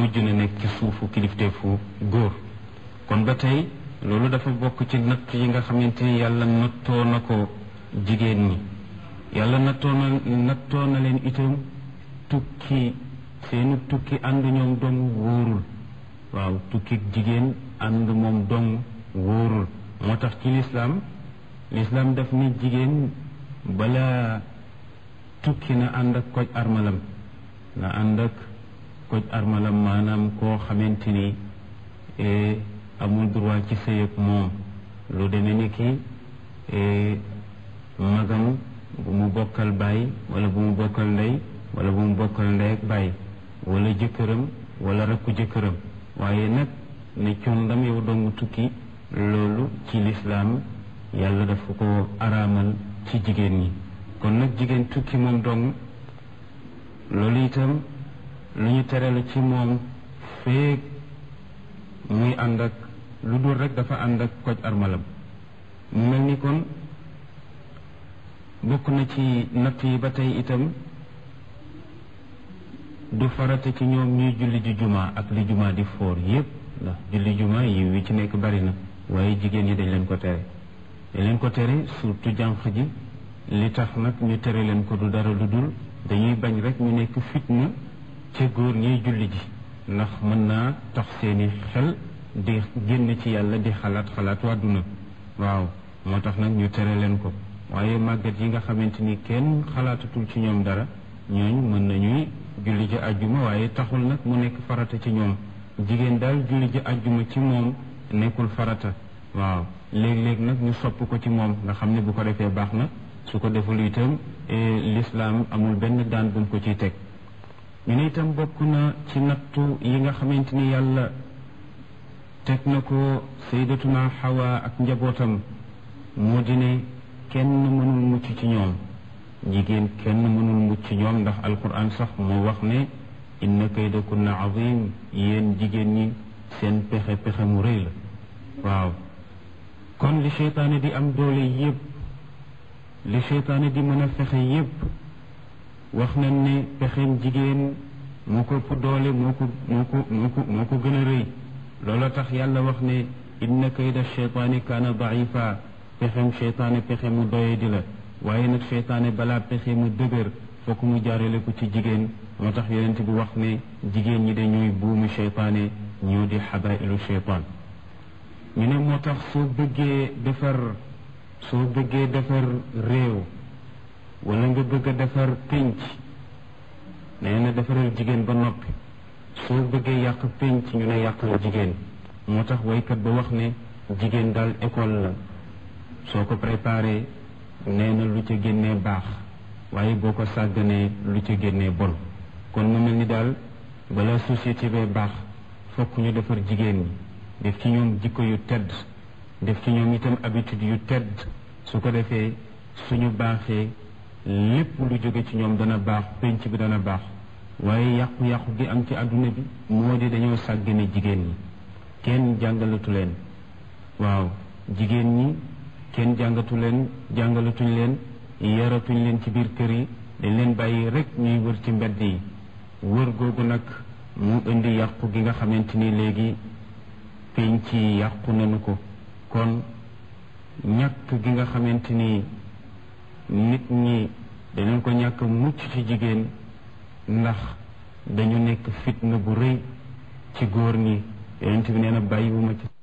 mujj na nekk ci suufu kilifteefu góor. kon ba tey loolu dafa bokk ci natt yi nga xamante ni yàlla nattoo na ko jigéen ñi. yàlla nattoo na leen itam tukki seenu tukki ànd ñoom dong wóorul. waaw tukki jigéen ànd moom dong wóorul. moo tax ci lislaam daf ni jigéen bala tukki na ànd ak koj armalam na ànd ak koj armalam maanaam koo xamante ni amul droit ci sëy ak moom lu demee ni ki magam bu mu bokkal baay wala bu mu bokkal ndey wala bu mu bokkal ndey ak baay wala jëkkëram wala rakku jëkkëram. waaye nag ne condam yow dong tukki loolu ci lislaam yàlla dafa ko araamal ci jigéen ñi. kon nag jigéen tukki moom dong loolu itam lu ñu tere la ci moom feek muy ànd ak lu dul rek dafa ànd ak koj armalam. mu mel ni kon bokk na ci natt yi ba tey itam du farata ci ñoom ñuy julli ji jumaa ak li jumaa di foor yépp ndax julli jumaa yi wi ci nekk bari na waaye jigéen ñi dañ leen ko tere surtout jànq ji. li tax nag ñu tere leen ko du dara lu dul dañuy bañ rek ñu nekk fitna ca góor ñiy julli ji ndax mën naa tax seeni xel di génn ci yàlla di xalaat àdduna. waaw moo tax nag ñu tere leen ko. waaye màggat yi nga xamante ni kenn xalaatatul ci ñoom dara ñooñu mën nañuy julli ji àjjuma waaye taxul nag mu nekk farata ci ñoom. jigéen daal julli ji àjjuma ci moom nekkul farata. waaw léeg-léeg nag ñu sopp ko ci moom nga xam ne bu ko defee baax na. su ko deful itam lislaam amul benn daan bu mu ko ciy teg. ñu ne itam bokk na ci nattu yi nga xamante ni yàlla teg na ko sayyidatuna Hawa ak njabootam moo di ne kenn mënul mucc ci ñoom. jigéen kenn mënul mucc ci ñoom ndax alquran sax moo wax ne inna kaydakunna azim yéen jigéen ñi seen pexe mu rëy la. waaw kon li seytaane di am doole yépp li seytaane di mën a fexe yépp wax nañ ne pexeem jigéen moo ko ëpp doole moo ko gën a rëy. loola tax yàlla wax ne inna kayda seytaani kaana daifa pexeem seytaane pexe mu doye di la. waaye nag seytaane balaa pexe mu dëgër fokk mu jaarale ko ci jigéen. moo tax yonent bi wax ne jigéen ñi dañuy buumu seytaane ñoo di xabailu seytaan. ñu ne moo tax soo bëggee defar réew wala nga bëgg a defar pénc nee na defaral jigéen ba noppi. soo bëggee yàq pénc ñu ne yàqal jigéen. moo tax waykat ba wax ne jigéen daal école la soo ko préparé nee na lu ca génnee baax waaye boo ko sàgganee lu ca génnee bon. kon mu mel ni daal bala société bee baax fokk ñu defar jigéen ñi def ci ñoom jikko yu tedd def ci ñoom itam habitude yu tedd. su ko defee suñu baaxee lépp lu jóge ci ñoom dana baax penc bi dana baax. waaye yàqu-yàqu gi am ci àdduna bi moo di dañoo sàggane jigéen ñi kenn jàngalatu leen. waaw jigéen ñi kenn jàngalatuñ leen yaratuñ leen ci biir kër yi dañ leen bàyyi rek ñuy wër ci mbedd yi. wër googu nag mu indi yàqu gi nga xamante ni léegi penc yi yàqu nañu ko. kon ñàkk gi nga xamante ni nit ñi dañu ko ñàkk mucc ci jigéen ndax dañu nekk fitna bu rëy ci góor ñi. yonent bi nee na bàyyiwuma ci